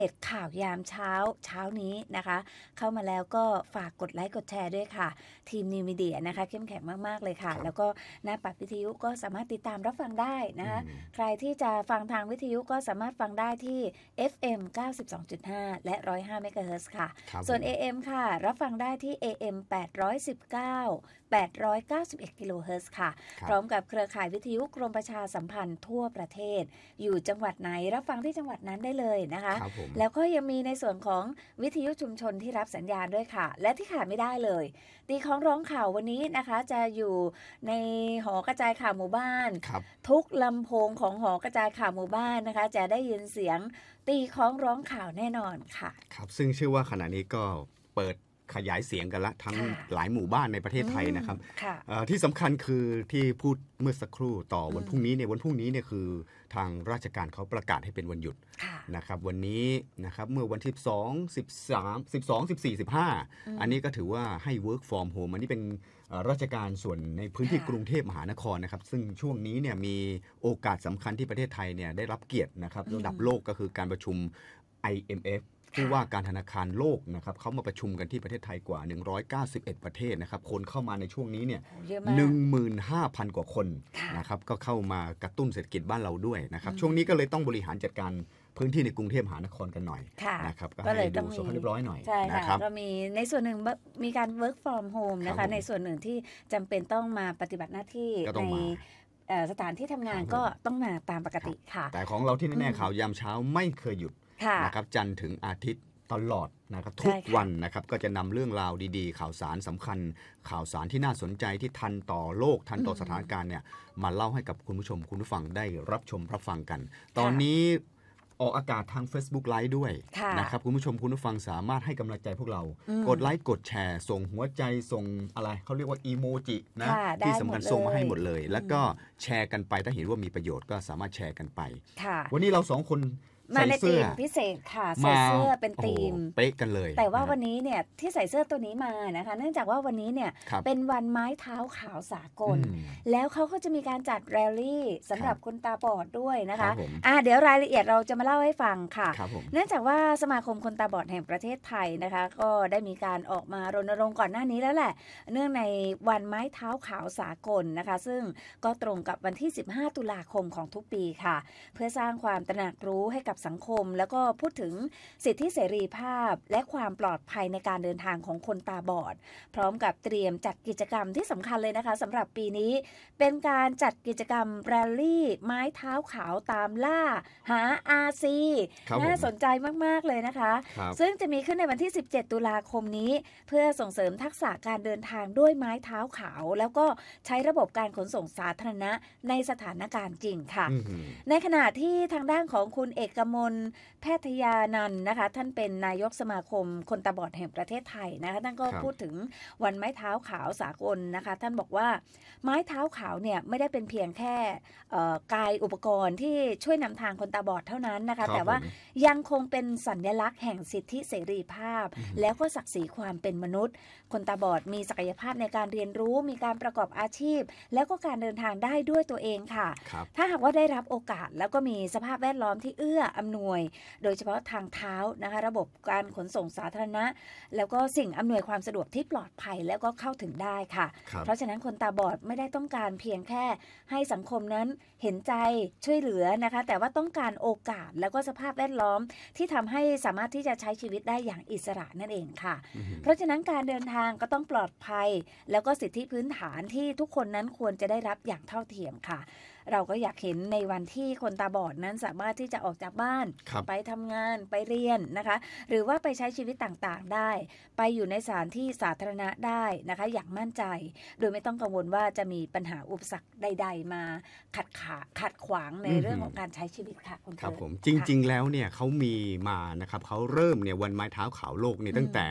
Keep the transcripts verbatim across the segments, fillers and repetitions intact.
เอ็ดข่าวยามเช้าเช้านี้นะคะเข้ามาแล้วก็ฝากกดไลค์กดแชร์ด้วยค่ะทีมนิวมีเดียนะคะเข้มแข็งมากๆเลยค่ะแล้วก็หน้าปัดวิทยุก็สามารถติดตามรับฟังได้นะคะใครที่จะฟังทางวิทยุก็สามารถฟังได้ที่ เอฟ เอ็ม เก้าสิบสองจุดห้า และ หนึ่งร้อยห้า เมกะเฮิรตซ์ค่ะส่วน เอ เอ็ม ค่ะรับฟังได้ที่ เอ เอ็ม แปดร้อยสิบเก้า แปดร้อยเก้าสิบเอ็ด กิโลเฮิรตซ์ค่ะพร้อมกับเครือข่ายวิทยุกรมประชาสัมพันธ์ทั่วประเทศอยู่จังหวัดไหนรับฟังที่จังหวัดนั้นได้เลยนะคะแล้วก็ยังมีในส่วนของวิทยุชุมชนที่รับสัญญาณด้วยค่ะและที่ขาดไม่ได้เลยตีของร้องข่าววันนี้นะคะจะอยู่ในหอกระจายข่าวหมู่บ้านทุกลำโพงของหอกระจายข่าวหมู่บ้านนะคะจะได้ยินเสียงตีของร้องข่าวแน่นอนค่ะครับซึ่งเชื่อว่าขณะนี้ก็เปิดขยายเสียงกันละทั้งหลายหมู่บ้านในประเทศไทยนะครับที่สำคัญคือที่พูดเมื่อสักครู่ต่อวันพรุ่งนี้เนี่ยวันพรุ่งนี้เนี่ยคือทางราชการเขาประกาศให้เป็นวันหยุดนะครับวันนี้นะครับเมื่อวันที่สอง สิบสาม สิบสอง สิบสี่ สิบห้าอันนี้ก็ถือว่าให้ work from home อันนี้เป็นราชการส่วนในพื้นที่กรุงเทพมหานครนะครับซึ่งช่วงนี้เนี่ยมีโอกาสสำคัญที่ประเทศไทยเนี่ยได้รับเกียรตินะครับระดับโลกก็คือการประชุม ไอ เอ็ม เอฟผู้ว่าการธนาคารโลกนะครับเขามาประชุมกันที่ประเทศไทยกว่าหนึ่งร้อยเก้าสิบเอ็ดประเทศนะครับคนเข้ามาในช่วงนี้เนี่ย หนึ่งหมื่นห้าพัน กว่าคนนะครับก็เข้ามากระตุ้นเศรษฐกิจบ้านเราด้วยนะครับช่วงนี้ก็เลยต้องบริหารจัดการพื้นที่ในกรุงเทพมหานครกันหน่อยนะครับก็ให้ดูสุขเรียบร้อยหน่อยนะครับก็มีในส่วนหนึ่งมีการ work from home นะคะในส่วนหนึ่งที่จำเป็นต้องมาปฏิบัติหน้าที่ในสถานที่ทำงานก็ต้องมาตามปกติค่ะแต่ของเราที่แน่ๆข่าวยามเช้าไม่เคยหยุดนะครับจันทร์ถึงอาทิตย์ตลอดนะครับทุกวันนะครับก็จะนำเรื่องราวดีๆข่าวสารสำคัญข่าวสารที่น่าสนใจที่ทันต่อโลกทันต่อสถานการณ์เนี่ยมาเล่าให้กับคุณผู้ชมคุณผู้ฟังได้รับชมรับฟังกันตอนนี้ออกอากาศทาง Facebook Live ด้วยนะครับคุณผู้ชมคุณผู้ฟังสามารถให้กำลังใจพวกเรากดไลค์กดแชร์ส่งหัวใจส่งอะไรเขาเรียกว่าอีโมจินะที่สำคัญส่งมาให้หมดเลยแล้วก็แชร์กันไปถ้าเห็นว่ามีประโยชน์ก็สามารถแชร์กันไปวันนี้เราสองคนมาในธีมพิเศษค่ะใส่เสื้อเป็นธีมเป๊ะกันเลยแต่ว่าวันนี้เนี่ยที่ใส่เสื้อตัวนี้มานะคะเนื่องจากว่าวันนี้เนี่ยเป็นวันไม้เท้าขาวสากลแล้วเขาก็จะมีการจัดแรลลี่สำหรับคนตาบอดด้วยนะคะอ่าเดี๋ยวรายละเอียดเราจะมาเล่าให้ฟังค่ะเนื่องจากว่าสมาคมคนตาบอดแห่งประเทศไทยนะคะก็ได้มีการออกมารณรงค์ก่อนหน้านี้แล้วแหละเนื่องในวันไม้เท้าขาวสากลนะคะซึ่งก็ตรงกับวันที่สิบห้าตุลาคมของทุกปีค่ะเพื่อสร้างความตระหนักรู้ให้กับสังคมแล้วก็พูดถึงสิทธิเสรีภาพและความปลอดภัยในการเดินทางของคนตาบอดพร้อมกับเตรียมจัดกิจกรรมที่สำคัญเลยนะคะสำหรับปีนี้เป็นการจัดกิจกรรมแรลลี่ไม้เท้าขาวตามล่าหา อาร์ ซี น่าสนใจมากๆเลยนะคะซึ่งจะมีขึ้นในวันที่สิบเจ็ดตุลาคมนี้เพื่อส่งเสริมทักษะการเดินทางด้วยไม้เท้าขาวแล้วก็ใช้ระบบการขนส่งสาธารณะในสถานการณ์จริงค่ะในขณะที่ทางด้านของคุณเอกมลแพทยานันท์นะคะท่านเป็นนายกสมาคมคนตาบอดแห่งประเทศไทยนะคะท่านก็พูดถึงวันไม้เท้าขาวสากลนะคะท่านบอกว่าไม้เท้าขาวเนี่ยไม่ได้เป็นเพียงแค่กายอุปกรณ์ที่ช่วยนำทางคนตาบอดเท่านั้นนะคะแต่ว่ายังคงเป็นสัญลักษณ์แห่งสิทธิเสรีภาพแล้วก็ศักดิ์ศรีความเป็นมนุษย์คนตาบอดมีศักยภาพในการเรียนรู้มีการประกอบอาชีพแล้วก็การเดินทางได้ด้วยตัวเองค่ะถ้าหากว่าได้รับโอกาสแล้วก็มีสภาพแวดล้อมที่เอื้ออำนวยโดยเฉพาะทางเท้านะคะระบบการขนส่งสาธารณะแล้วก็สิ่งอำนวยความสะดวกที่ปลอดภัยแล้วก็เข้าถึงได้ค่ะเพราะฉะนั้นคนตาบอดไม่ได้ต้องการเพียงแค่ให้สังคมนั้นเห็นใจช่วยเหลือนะคะแต่ว่าต้องการโอกาสแล้วก็สภาพแวดล้อมที่ทำให้สามารถที่จะใช้ชีวิตได้อย่างอิสระนั่นเองค่ะเพราะฉะนั้นการเดินทางก็ต้องปลอดภัยแล้วก็สิทธิพื้นฐานที่ทุกคนนั้นควรจะได้รับอย่างเท่าเทียมค่ะเราก็อยากเห็นในวันที่คนตาบอดนั้นสามารถที่จะออกจากบ้านไปทำงานไปเรียนนะคะหรือว่าไปใช้ชีวิตต่างๆได้ไปอยู่ในสถานที่สาธารณะได้นะคะอย่างมั่นใจโดยไม่ต้องกังวลว่าจะมีปัญหาอุปสรรคใดๆมาขัดขาขัดขวางในเรื่องของการใช้ชีวิตค่ะคุณครับผมจริงๆแล้วเนี่ยเขามีมานะครับเขาเริ่มเนี่ยวันไม้เท้าขาวโลกเนี่ยตั้งแต่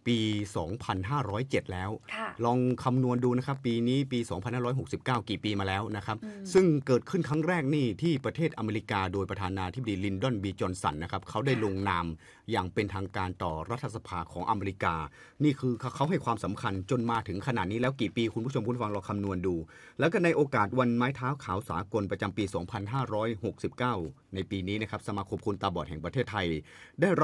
ปี สองพันห้าร้อยเจ็ด แล้วลองคำนวณดูนะครับปีนี้ปี สองพันห้าร้อยหกสิบเก้า กี่ปีมาแล้วนะครับซึ่งเกิดขึ้นครั้งแรกนี่ที่ประเทศอเมริกาโดยประธานาธิบดีลินดอนบีจอนสันนะครับเขาได้ลงนามอย่างเป็นทางการต่อรัฐสภาของอเมริกานี่คือเขาให้ความสำคัญจนมาถึงขนาดนี้แล้วกี่ปีคุณผู้ชมคุณฟังเราคำนวณดูแล้วก็ในโอกาสวันไม้เท้าขาวสากลประจำปี สองพันห้าร้อยหกสิบเก้า ในปีนี้นะครับสมาคมคนตาบอดแห่งประเทศไทยได้